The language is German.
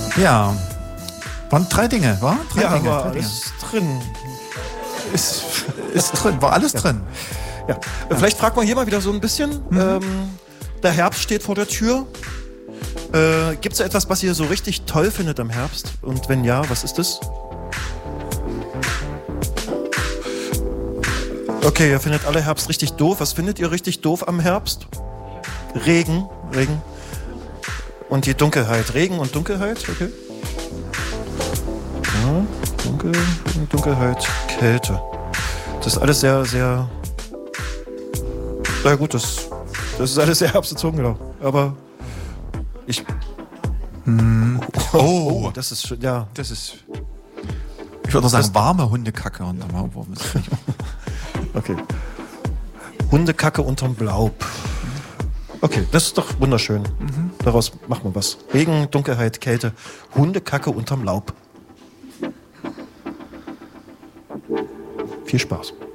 Ja. Waren 3 Dinge, war? Drei Ja, Dinge, war 3 Dinge. alles drin. Ist drin, war alles drin. Ja. Vielleicht fragt man hier mal wieder so ein bisschen. Der Herbst steht vor der Tür. Gibt es etwas, was ihr so richtig toll findet am Herbst? Und wenn ja, was ist das? Okay, ihr findet alle Herbst richtig doof. Was findet ihr richtig doof am Herbst? Regen. Und die Dunkelheit. Regen und Dunkelheit, okay. Ja, Dunkelheit, Kälte. Das ist alles sehr, sehr... Na gut, das ist alles sehr herbstbezogen, genau. Aber ich... Oh, das ist schon, ja. das ist... Ich würde sagen, warme Hundekacke. Und dann Okay. Hundekacke unterm Laub. Okay, das ist doch wunderschön. Daraus machen wir was. Regen, Dunkelheit, Kälte, Hundekacke unterm Laub. Viel Spaß.